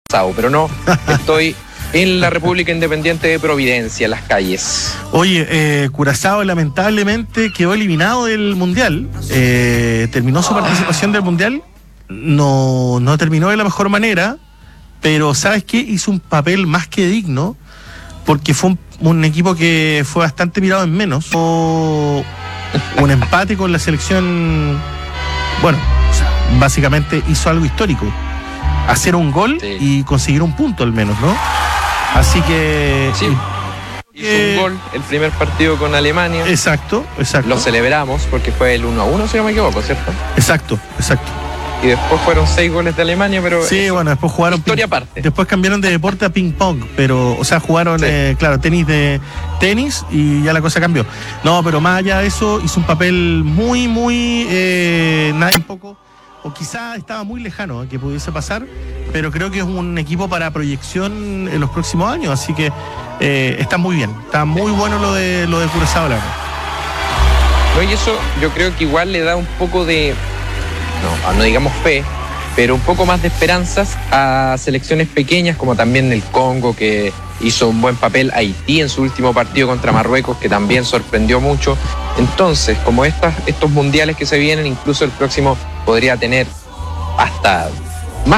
pero no, estoy en la República Independiente de Providencia, en las calles. Oye, Curazao lamentablemente quedó eliminado del Mundial. Terminó su participación del Mundial. No terminó de la mejor manera, pero ¿sabes qué? Hizo un papel más que digno, porque fue un equipo que fue bastante mirado en menos. Un empate con la selección. Bueno, o sea, básicamente hizo algo histórico. Hacer un gol y conseguir un punto al menos, ¿no? Así que... Sí. Hizo un gol el primer partido con Alemania. Exacto. Lo celebramos porque fue el 1-1, si no me equivoco, ¿cierto? Exacto. Y después fueron 6 goles de Alemania, pero... Sí, bueno, después jugaron... Historia aparte. Después cambiaron de deporte a ping pong, pero, o sea, jugaron, claro, tenis y ya la cosa cambió. No, pero más allá de eso, hizo un papel muy, nada un poco... O quizá estaba muy lejano que pudiese pasar, pero creo que es un equipo para proyección en los próximos años, así que está muy bien, está muy bueno lo de Curazao, la verdad. No, y eso yo creo que igual le da un poco de, no digamos fe, pero un poco más de esperanzas a selecciones pequeñas, como también el Congo, que hizo un buen papel, Haití en su último partido contra Marruecos, que también sorprendió mucho. Entonces, como estos mundiales que se vienen, incluso el próximo podría tener hasta